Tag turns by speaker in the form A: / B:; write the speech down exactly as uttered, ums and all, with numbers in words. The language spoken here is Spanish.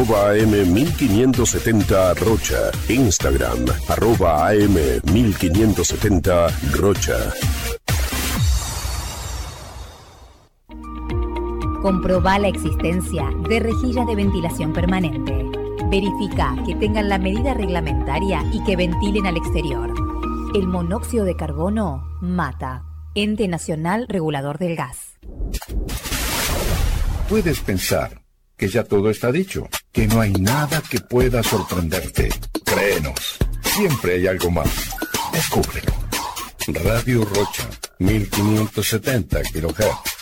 A: arroba A M mil quinientos setenta Rocha. Instagram, arroba A M mil quinientos setenta Rocha.
B: Comprobá la existencia de rejillas de ventilación permanente. Verifica que tengan la medida reglamentaria y que ventilen al exterior. El monóxido de carbono mata. Ente Nacional Regulador del Gas.
C: Puedes pensar que ya todo está dicho, que no hay nada que pueda sorprenderte. Créenos, siempre hay algo más. Descúbrelo. Radio Rocha, mil quinientos setenta kilohertz.